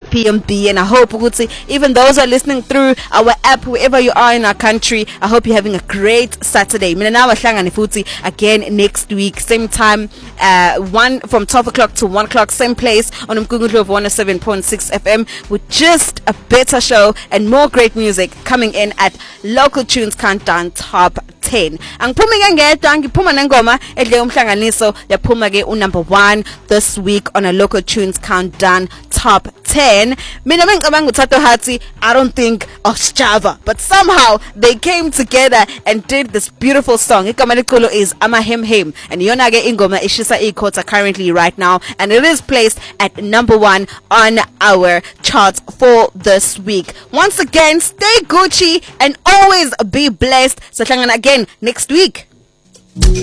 PMB, and I hope even those who are listening through our app, wherever you are in our country, I hope you're having a great Saturday. Mina nawe hlangane futhi again next week, same time, one from 12 o'clock to 1 o'clock, same place on Umgungundlu of 107.6 FM, with just a better show and more great music coming in at Local Tunes Countdown Top 10. Angiphumi ke ngedwa, ngiphuma nengoma edle umhlanganiso yaphuma ke number 1 this week on a Local Tunes Countdown Top 10. Mina bengicabanga uThato Hati, I don't think of Java, but somehow they came together and did this beautiful song. Igama leculo is Amahem Hem, and yona ke ingoma ishisa ikhotha currently right now, and it is placed at number 1 on our charts for this week. Once again, stay Gucci and always be blessed. So hlangana again next week.